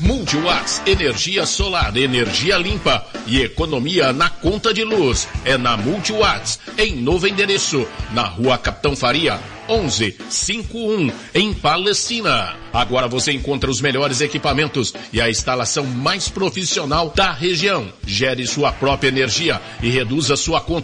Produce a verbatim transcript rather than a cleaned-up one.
Multiwatts, energia solar, energia limpa e economia na conta de luz. É na Multiwatts, em novo endereço, na Rua Capitão Faria, onze cinquenta e um, em Palestina. Agora você encontra os melhores equipamentos e a instalação mais profissional da região. Gere sua própria energia e reduza sua conta